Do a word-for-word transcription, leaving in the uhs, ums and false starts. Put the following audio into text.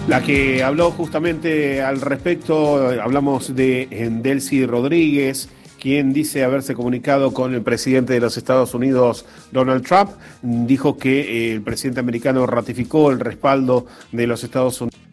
La que habló justamente al respecto, hablamos de Delcy Rodríguez, quien dice haberse comunicado con el presidente de los Estados Unidos, Donald Trump. Dijo que el presidente americano ratificó el respaldo de los Estados Unidos